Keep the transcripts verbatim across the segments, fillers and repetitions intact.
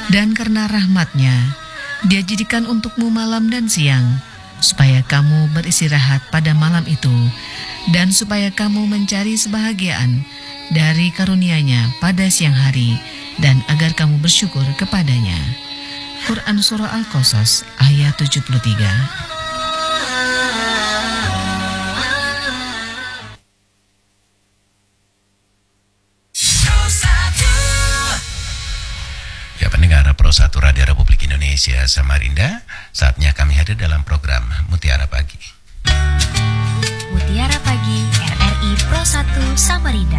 Dan karena rahmat-Nya, Dia jadikan untukmu malam dan siang, supaya kamu beristirahat pada malam itu, dan supaya kamu mencari sebahagiaan dari karunia-Nya pada siang hari, dan agar kamu bersyukur kepadanya. Quran Surah Al-Qasas ayat tujuh puluh tiga. Ya, pendengar Pro satu Radio Republik Indonesia Samarinda, saatnya kami hadir dalam program Mutiara Pagi. Mutiara Pagi R R I Pro satu Samarinda.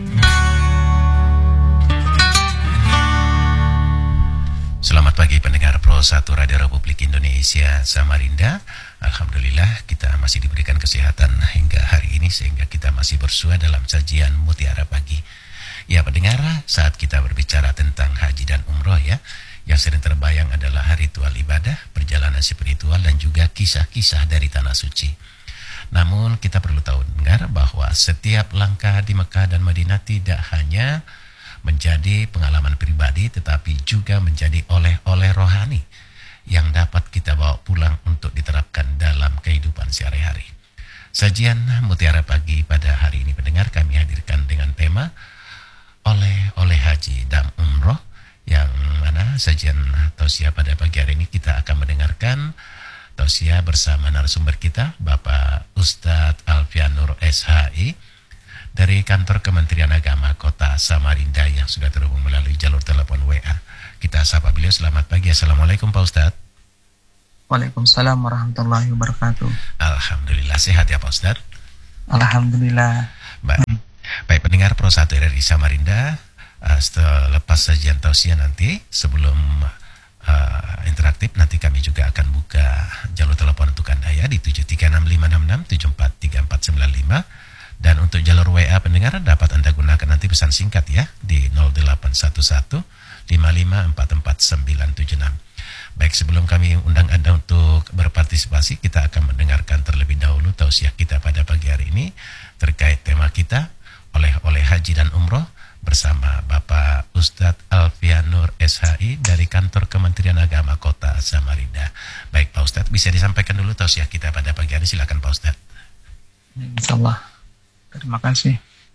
Selamat pagi pendengar Pro satu Radio Republik Indonesia Samarinda. Alhamdulillah kita masih diberikan kesehatan hingga hari ini sehingga kita masih bersua dalam sajian Mutiara Pagi. Ya pendengar, saat kita berbicara tentang haji dan umroh ya, yang sering terbayang adalah ritual ibadah, perjalanan spiritual dan juga kisah-kisah dari Tanah Suci. Namun kita perlu tahu dengar bahwa setiap langkah di Mekah dan Madinah tidak hanya menjadi pengalaman pribadi tetapi juga menjadi oleh-oleh rohani yang dapat kita bawa pulang untuk diterapkan dalam kehidupan sehari-hari. Sajian Mutiara Pagi pada hari ini pendengar kami hadirkan dengan tema oleh-oleh haji dan umroh, yang mana sajian tausiah pada pagi hari ini kita akan mendengarkan tausiah bersama narasumber kita Bapak Ustadz Alfianur S H I dari kantor Kementerian Agama Kota Samarinda yang sudah terhubung melalui jalur telepon W A. Kita sapa beliau. Selamat pagi. Assalamualaikum Pak Ustadz. Waalaikumsalam warahmatullahi wabarakatuh. Alhamdulillah sehat ya Pak Ustadz. Alhamdulillah. Baik. Baik pendengar Pro satu R R I Samarinda, uh, setelah lepas sajian tausiah nanti sebelum uh, interaktif nanti kami juga akan buka jalur telepon untuk Anda ya di tujuh tiga enam lima enam enam tujuh empat tiga empat sembilan lima, dan untuk jalur W A pendengar dapat Anda gunakan nanti pesan singkat ya di nol delapan satu satu lima lima empat empat sembilan tujuh enam. Baik, sebelum kami undang Anda untuk berpartisipasi, kita akan mendengarkan terlebih dahulu tausiah kita pada pagi hari ini terkait tema kita oleh-oleh haji dan umroh bersama Bapak Ustadz Alfianur S H I dari kantor Kementerian Agama Kota Samarinda. Baik Pak Ustadz, bisa disampaikan dulu tausiah kita pada pagi hari, silakan Pak Ustadz. Insyaallah. Terima kasih.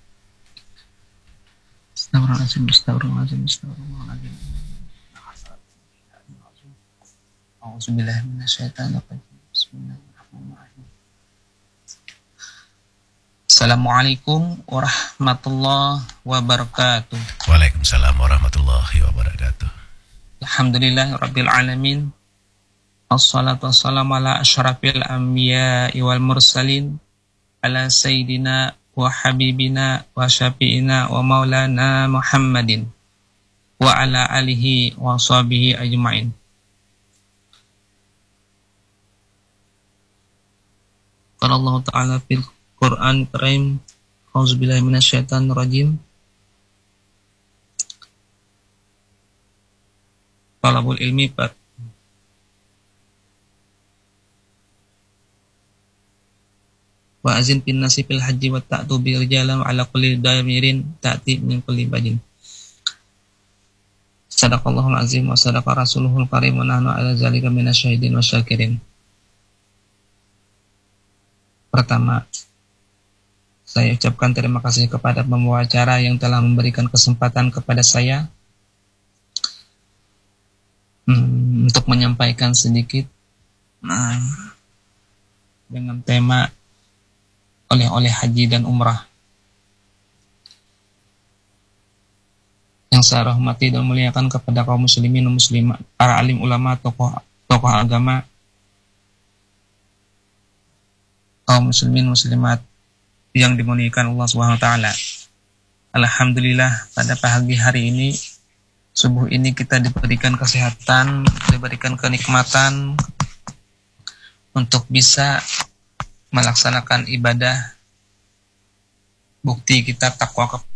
Astagfirullahaladzim, astagfirullahaladzim, astagfirullahaladzim. A'udzubillahi minasyaitonir rajim. Bismillahirrahmanirrahim. Assalamualaikum warahmatullahi wabarakatuh. Waalaikumsalam warahmatullahi wabarakatuh. Alhamdulillah rabbil alamin. Assalatu wassalamu ala asyrafil anbiya'i wal mursalin, ala sayyidina wa habibina wa syafi'ina wa maulana Muhammadin wa ala alihi wa sahbihi ajma'in. Qala Allah Ta'ala fil Quran Karim, auzubillahi minasyaitonir rajim. Talabul ilmi part wa azin bin nasi fil haji wa ta'tu bi rijalan ala kulli damirin ta'ti min kulli badin. Sadaqallahul azim wa sadaqa rasuluhul karim wa nahnu ala zalika minasyahidin wa syakirin. Pertama, saya ucapkan terima kasih kepada pembawa acara yang telah memberikan kesempatan kepada saya hmm, untuk menyampaikan sedikit nah, dengan tema oleh-oleh haji dan umrah. Yang saya hormati dan muliakan kepada kaum muslimin dan muslimat, para alim ulama, tokoh tokoh agama, kaum muslimin muslimat yang dimuliakan Allah Subhanahu wa taala. Alhamdulillah pada pagi hari ini, subuh ini kita diberikan kesehatan, diberikan kenikmatan untuk bisa melaksanakan ibadah. Bukti kita takwa